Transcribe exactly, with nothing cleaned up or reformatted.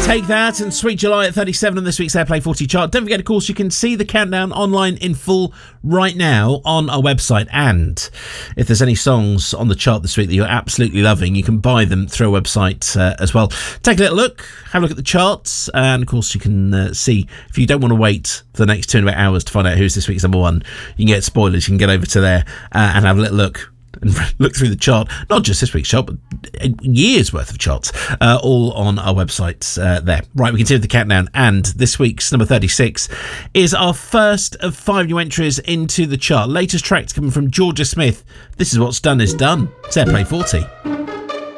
Take That and Sweet July at thirty-seven on this week's Airplay forty chart. Don't forget, of course, you can see the countdown online in full right now on our website. And if there's any songs on the chart this week that you're absolutely loving, you can buy them through our website uh, as well. Take a little look, have a look at the charts, and of course you can uh, see, if you don't want to wait for the next two and a bit hours to find out who's this week's number one, you can get spoilers, you can get over to there uh, and have a little look and look through the chart, not just this week's chart, but years worth of charts, uh, all on our website uh, there. Right, we continue the countdown, and this week's number thirty-six is our first of five new entries into the chart. Latest track coming from Georgia Smith. This is What's Done Is Done. It's Airplay forty.